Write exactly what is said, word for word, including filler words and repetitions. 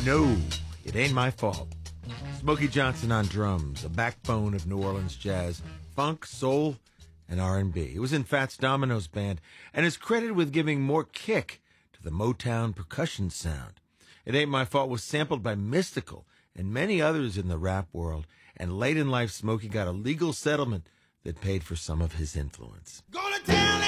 No, it ain't my fault. Smokey Johnson on drums, a backbone of New Orleans jazz, funk, soul, and R and B. He was in Fats Domino's band and is credited with giving more kick to the Motown percussion sound. It Ain't My Fault was sampled by Mystical and many others in the rap world, and late in life, Smokey got a legal settlement that paid for some of his influence. Go to town.